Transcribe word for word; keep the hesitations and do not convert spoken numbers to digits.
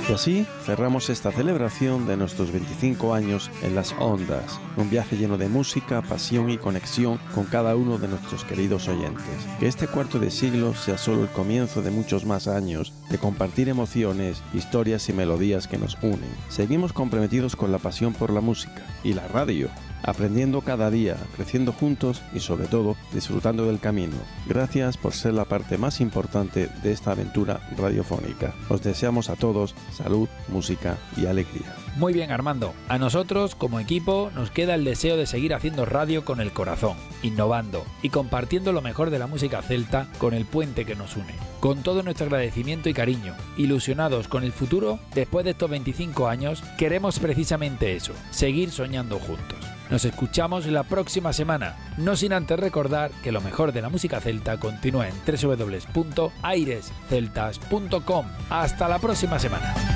Y así cerramos esta celebración de nuestros veinticinco años en las ondas, un viaje lleno de música, pasión y conexión con cada uno de nuestros queridos oyentes. Que este cuarto de siglo sea solo el comienzo de muchos más años de compartir emociones, historias y melodías que nos unen. Seguimos comprometidos con la pasión por la música y la radio, aprendiendo cada día, creciendo juntos y sobre todo disfrutando del camino. Gracias por ser la parte más importante de esta aventura radiofónica. Os deseamos a todos salud, música y alegría. Muy bien, Armando. A nosotros, como equipo, nos queda el deseo de seguir haciendo radio con el corazón, innovando y compartiendo lo mejor de la música celta con el puente que nos une. Con todo nuestro agradecimiento y cariño, ilusionados con el futuro, después de estos veinticinco años, queremos precisamente eso, seguir soñando juntos. Nos escuchamos la próxima semana, no sin antes recordar que lo mejor de la música celta continúa en doble u doble u doble u punto aires celtas punto com. Hasta la próxima semana.